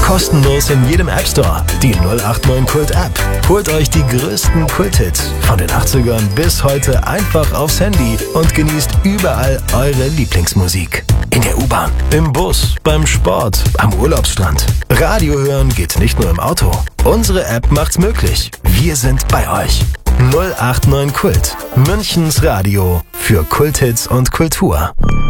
Kostenlos in jedem App Store. Die 089 Kult App. Holt euch die größten Kulthits von den 80ern bis heute einfach aufs Handy und genießt überall eure Lieblingsmusik. In der U-Bahn, im Bus, beim Sport, am Urlaubsstrand. Radio hören geht nicht nur im Auto. Unsere App macht's möglich. Wir sind bei euch. 089 Kult. Münchens Radio für Kulthits und Kultur.